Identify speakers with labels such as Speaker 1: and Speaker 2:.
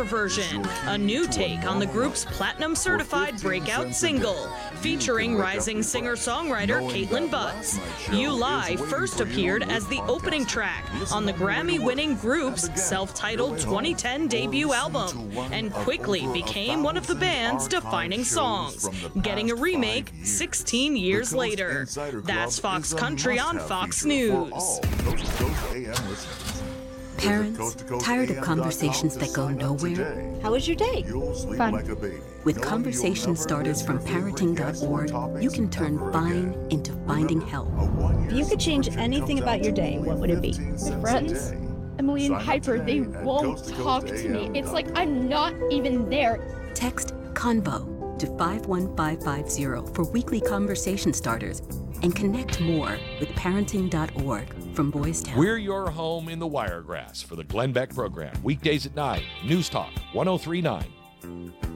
Speaker 1: cover version, a new take on the group's platinum-certified breakout single, featuring rising singer-songwriter Caitlin Butts. You Lie first appeared as the opening track on the Grammy-winning group's self-titled 2010 debut album, and quickly became one of the band's defining songs, getting a remake 16 years later. That's Fox Country on Fox News.
Speaker 2: Parents, tired of conversations that go nowhere?
Speaker 3: How was your day?
Speaker 4: Fun.
Speaker 2: With conversation starters from parenting.org, you can turn fine into finding help.
Speaker 3: If you could change anything about your day, what would it be?
Speaker 4: My friends, Emily and Piper, they won't talk to me. It's like I'm not even there.
Speaker 2: Text CONVO to 51550 for weekly conversation starters and connect more with parenting.org from Boys Town.
Speaker 5: We're your home in the Wiregrass for the Glenn Beck program. Weekdays at 9, News Talk 1039.